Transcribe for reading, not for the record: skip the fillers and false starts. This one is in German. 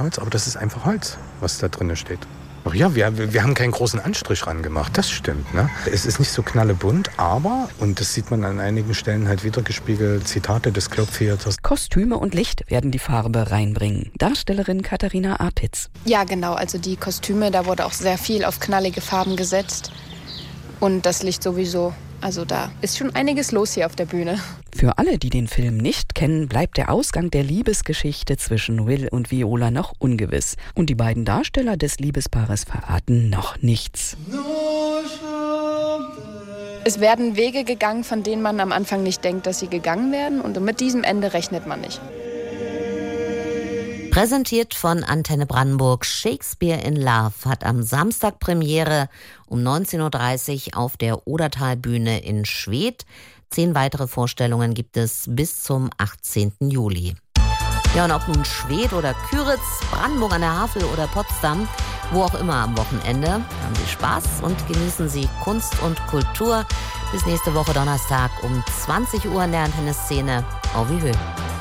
Holz, aber das ist einfach Holz, was da drin steht. Ach ja, wir haben keinen großen Anstrich ran gemacht, das stimmt. Ne? Es ist nicht so knallebunt, aber, und das sieht man an einigen Stellen halt wieder gespiegelt, Zitate des Club Theaters. Kostüme und Licht werden die Farbe reinbringen. Darstellerin Katharina Apitz. Ja, genau, also die Kostüme, da wurde auch sehr viel auf knallige Farben gesetzt. Und das Licht sowieso. Also da ist schon einiges los hier auf der Bühne. Für alle, die den Film nicht kennen, bleibt der Ausgang der Liebesgeschichte zwischen Will und Viola noch ungewiss. Und die beiden Darsteller des Liebespaares verraten noch nichts. Es werden Wege gegangen, von denen man am Anfang nicht denkt, dass sie gegangen werden. Und mit diesem Ende rechnet man nicht. Präsentiert von Antenne Brandenburg, Shakespeare in Love hat am Samstag Premiere um 19.30 Uhr auf der Odertalbühne in Schwedt. 10 weitere Vorstellungen gibt es bis zum 18. Juli. Ja, und ob nun Schwedt oder Küritz, Brandenburg an der Havel oder Potsdam, wo auch immer am Wochenende, haben Sie Spaß und genießen Sie Kunst und Kultur. Bis nächste Woche Donnerstag um 20 Uhr in der Antenne-Szene. Au revoir.